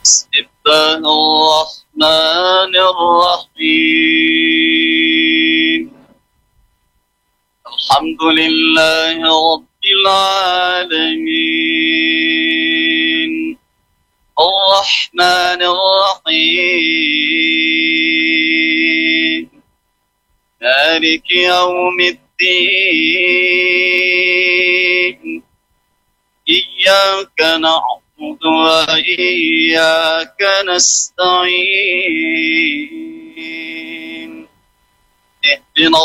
بسم الله الرحمن الرحيم الحمد لله رب العالمين الرحمن الرحيم مالك يوم الدين إياك نعبد وإياك نستعين اهدنا